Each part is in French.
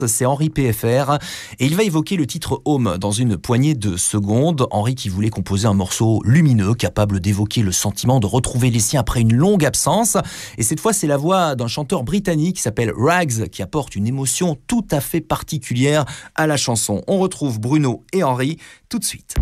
C'est Henri PFR et il va évoquer le titre Home dans une poignée de secondes. Henri qui voulait composer un morceau lumineux, capable d'évoquer le sentiment de retrouver les siens après une longue absence. Et cette fois, c'est la voix d'un chanteur britannique qui s'appelle Rags qui apporte une émotion tout à fait particulière à la chanson. On retrouve Bruno et Henri tout de suite.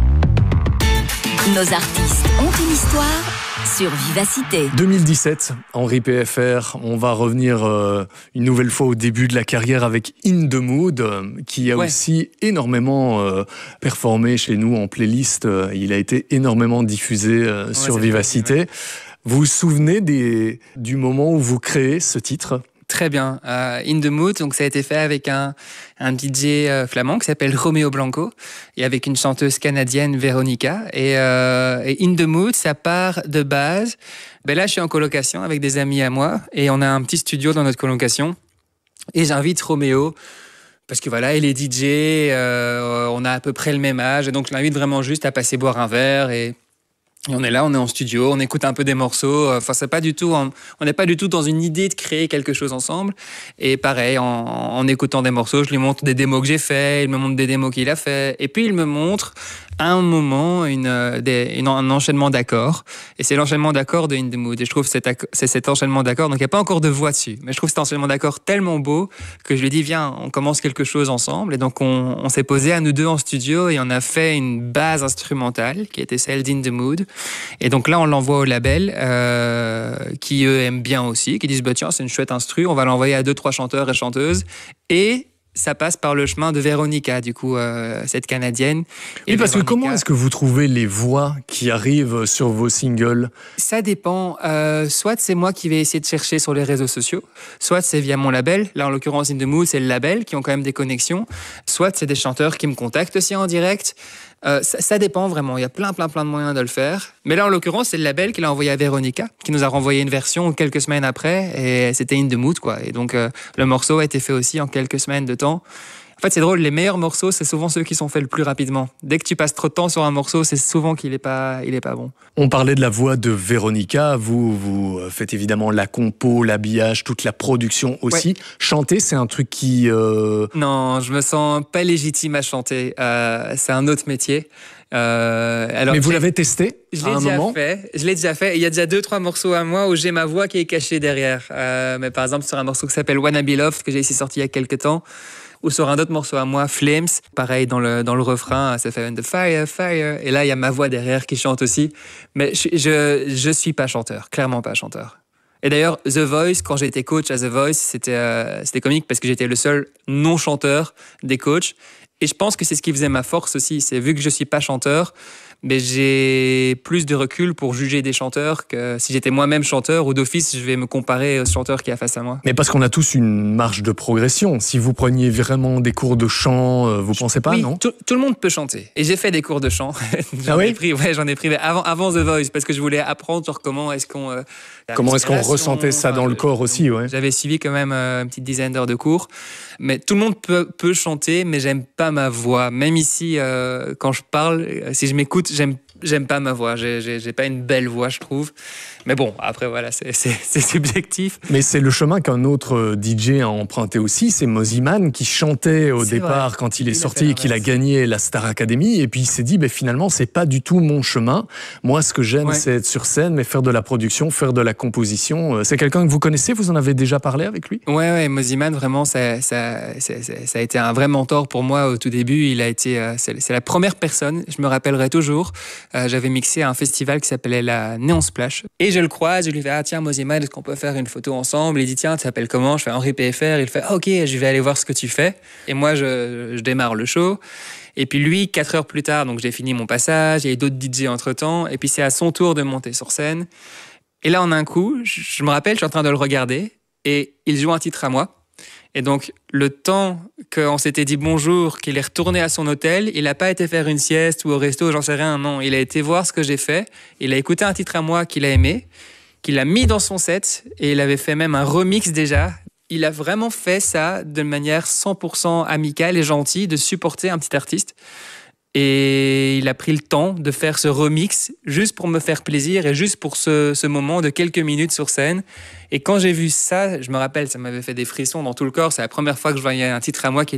Nos artistes ont une histoire sur Vivacité. 2017, Henri PFR, on va revenir une nouvelle fois au début de la carrière avec In The Mood, qui a aussi énormément performé chez nous en playlist. Il a été énormément diffusé sur Vivacité. Vous vous souvenez du moment où vous créez ce titre ? Très bien. In the Mood, donc ça a été fait avec un DJ flamand qui s'appelle Romeo Blanco et avec une chanteuse canadienne, Veronica. Et In the Mood, ça part de base. Là, je suis en colocation avec des amis à moi et on a un petit studio dans notre colocation. Et j'invite Romeo parce que voilà, il est DJ, on a à peu près le même âge. Et donc, je l'invite vraiment juste à passer boire un verre et on est là, on est en studio, on écoute un peu des morceaux. Enfin, c'est pas du tout, on n'est pas du tout dans une idée de créer quelque chose ensemble. Et pareil, en écoutant des morceaux, je lui montre des démos que j'ai fait, il me montre des démos qu'il a fait. Et puis il me montre à un moment un enchaînement d'accords. Et c'est l'enchaînement d'accords de In The Mood. Et je trouve que c'est cet enchaînement d'accords. Donc il n'y a pas encore de voix dessus. Mais je trouve cet enchaînement d'accords tellement beau que je lui ai dit, viens, on commence quelque chose ensemble. Et donc on s'est posé à nous deux en studio et on a fait une base instrumentale qui était celle d'In The Mood. Et donc là, on l'envoie au label qui, eux, aiment bien aussi, qui disent, tiens, c'est une chouette instru, on va l'envoyer à 2-3 chanteurs et chanteuses. Et ça passe par le chemin de Veronica, du coup, cette Canadienne. Et parce que comment est-ce que vous trouvez les voix qui arrivent sur vos singles ? Ça dépend. Soit c'est moi qui vais essayer de chercher sur les réseaux sociaux, soit c'est via mon label. Là, en l'occurrence, In The Mood, c'est le label qui ont quand même des connexions. Soit c'est des chanteurs qui me contactent aussi en direct. Ça dépend vraiment, il y a plein de moyens de le faire. Mais là, en l'occurrence, c'est le label qui l'a envoyé à Veronica, qui nous a renvoyé une version quelques semaines après, et c'était In The Mood, quoi. Et donc, le morceau a été fait aussi en quelques semaines de temps. En fait, c'est drôle, les meilleurs morceaux, c'est souvent ceux qui sont faits le plus rapidement. Dès que tu passes trop de temps sur un morceau, c'est souvent qu'il est pas bon. On parlait de la voix de Veronica. Vous faites évidemment la compo, l'habillage, toute la production aussi. Ouais. Chanter, c'est un truc qui... Non, je me sens pas légitime à chanter. C'est un autre métier. Mais vous l'avez testé à un moment ? Je l'ai déjà fait. Il y a déjà 2-3 morceaux à moi où j'ai ma voix qui est cachée derrière. Mais par exemple, sur un morceau qui s'appelle Wanna Be Loved, que j'ai ici sorti il y a quelques temps, ou sur un autre morceau à moi, Flames, pareil, dans le refrain, ça fait The Fire, Fire. Et là, il y a ma voix derrière qui chante aussi. Mais je suis pas chanteur, clairement pas chanteur. Et d'ailleurs, The Voice, quand j'étais coach à The Voice, c'était comique parce que j'étais le seul non-chanteur des coachs. Et je pense que c'est ce qui faisait ma force aussi. C'est vu que je suis pas chanteur, mais j'ai plus de recul pour juger des chanteurs que si j'étais moi-même chanteur ou d'office, je vais me comparer au chanteur qui est face à moi. Mais parce qu'on a tous une marge de progression. Si vous preniez vraiment des cours de chant, vous pensez pas, oui, non ? Tout le monde peut chanter. Et j'ai fait des cours de chant. J'en ai pris avant The Voice parce que je voulais apprendre sur comment est-ce qu'on ressentait ça dans le corps aussi, ouais. J'avais suivi quand même une petite dizaine d'heures de cours. Mais tout le monde peut chanter, mais j'aime pas ma voix. Même ici, quand je parle, si je m'écoute, j'aime pas ma voix. J'ai pas une belle voix, je trouve. Mais bon, après, voilà, c'est subjectif. Mais c'est le chemin qu'un autre DJ a emprunté aussi. C'est Mosimann qui chantait au départ quand il est sorti et qu'il a gagné la Star Academy. Et puis il s'est dit, finalement, c'est pas du tout mon chemin. Moi, ce que j'aime, c'est être sur scène, mais faire de la production, faire de la composition. C'est quelqu'un que vous connaissez ? Vous en avez déjà parlé avec lui ? Ouais, Mosimann, vraiment, ça a été un vrai mentor pour moi au tout début. C'est la première personne, je me rappellerai toujours. J'avais mixé à un festival qui s'appelait la Neon Splash. Et je le croise, je lui fais « Ah tiens, Mosimann, est-ce qu'on peut faire une photo ensemble ?» Il dit « Tiens, tu t'appelles comment ?» Je fais « Henri PFR ». Il fait « Ok, je vais aller voir ce que tu fais. » Et moi, je démarre le show. Et puis lui, 4 heures plus tard, donc j'ai fini mon passage, il y a eu d'autres DJ entre-temps. Et puis c'est à son tour de monter sur scène. Et là, en un coup, je me rappelle, je suis en train de le regarder et il joue un titre à moi. Et donc, le temps qu'on s'était dit bonjour, qu'il est retourné à son hôtel, il n'a pas été faire une sieste ou au resto, j'en sais rien, non. Il a été voir ce que j'ai fait, il a écouté un titre à moi qu'il a aimé, qu'il a mis dans son set, et il avait fait même un remix déjà. Il a vraiment fait ça de manière 100% amicale et gentille, de supporter un petit artiste. Et il a pris le temps de faire ce remix juste pour me faire plaisir et juste pour ce moment de quelques minutes sur scène. Et quand j'ai vu ça, je me rappelle, ça m'avait fait des frissons dans tout le corps. C'est la première fois que je voyais un titre à moi qui